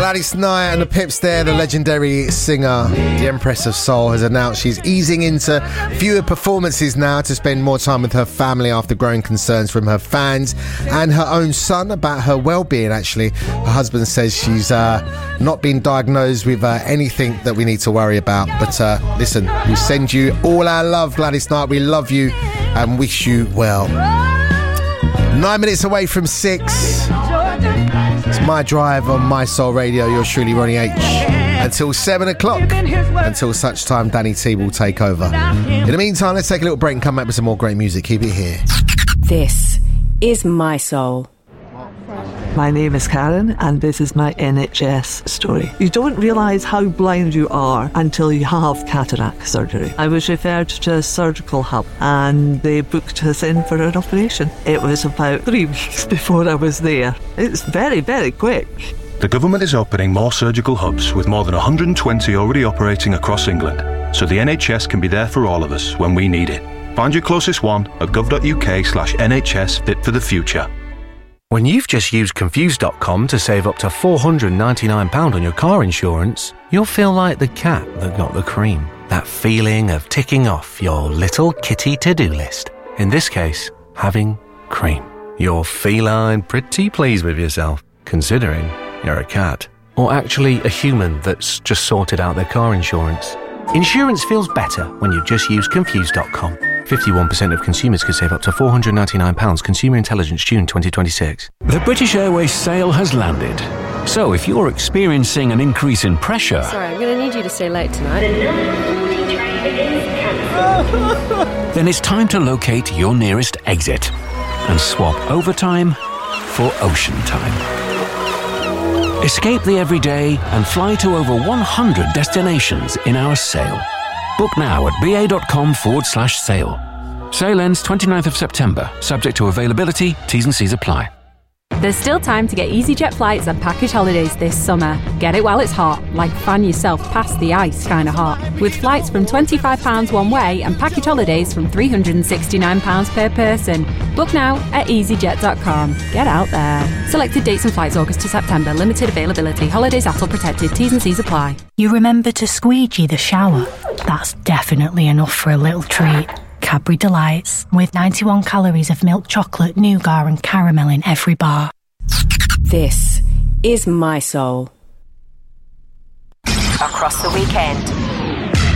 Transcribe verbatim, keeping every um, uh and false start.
Gladys Knight and the Pips there, the legendary singer, the Empress of Soul, has announced she's easing into fewer performances now to spend more time with her family after growing concerns from her fans and her own son about her well-being, actually. Her husband says she's uh, not been diagnosed with uh, anything that we need to worry about. But uh, listen, we send you all our love, Gladys Knight. We love you and wish you well. Nine minutes away from six. It's My Drive on My Soul Radio. You're truly Ronnie H. Until seven o'clock. Until such time, Danny T will take over. In the meantime, let's take a little break and come back with some more great music. Keep it here. This is My Soul. My name is Karen and this is my N H S story. You don't realise how blind you are until you have cataract surgery. I was referred to a surgical hub and they booked us in for an operation. It was about three weeks before I was there. It's very, very quick. The government is opening more surgical hubs with more than one hundred twenty already operating across England, so the N H S can be there for all of us when we need it. Find your closest one at gov.uk slash NHS Fit for the Future. When you've just used Confused dot com to save up to four hundred ninety-nine pounds on your car insurance, you'll feel like the cat that got the cream. That feeling of ticking off your little kitty to-do list. In this case, having cream. You're feline pretty pleased with yourself, considering you're a cat. Or actually a human that's just sorted out their car insurance. Insurance feels better when you just use Confused dot com. fifty-one percent of consumers could save up to four hundred ninety-nine pounds. Consumer Intelligence, June twenty twenty-six. The British Airways sale has landed. So if you're experiencing an increase in pressure... Sorry, I'm going to need you to stay late tonight. Then it's time to locate your nearest exit and swap overtime for ocean time. Escape the everyday and fly to over one hundred destinations in our sale. Book now at ba.com forward slash sale. Sale ends twenty-ninth of September, subject to availability, T's and C's apply. There's still time to get EasyJet flights and package holidays this summer. Get it while it's hot, like fan yourself past the ice kind of hot. With flights from twenty-five pounds one way and package holidays from three hundred sixty-nine pounds per person. Book now at easyjet dot com. Get out there. Selected dates and flights August to September. Limited availability. Holidays A T L protected. T's and C's apply. You remember to squeegee the shower? That's definitely enough for a little treat. Cadbury Delights, with ninety-one calories of milk chocolate, nougat and caramel in every bar. This is My Soul. Across the weekend,